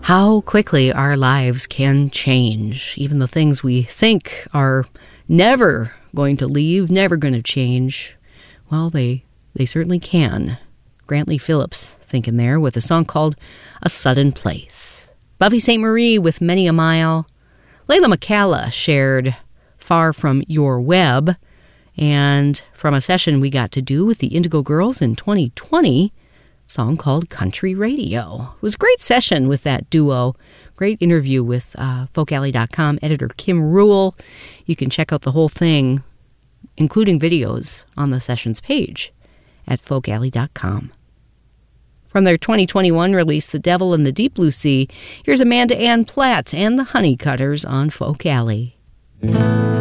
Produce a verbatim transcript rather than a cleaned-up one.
How quickly our lives can change. Even the things we think are never going to leave, never going to change, well, they they certainly can. Brantley Phillips thinking there with a song called A Sudden Place. Buffy Sainte Marie with Many a Mile. Layla McCalla shared Far From Your Web. And from a session we got to do with the Indigo Girls in twenty twenty, song called Country Radio. It was a great session with that duo. Great interview with uh, folk alley dot com editor Kim Rule. You can check out the whole thing, including videos, on the sessions page at folk alley dot com. From their twenty twenty-one release, The Devil in the Deep Blue Sea, here's Amanda Ann Platt and the Honeycutters on Folk Alley.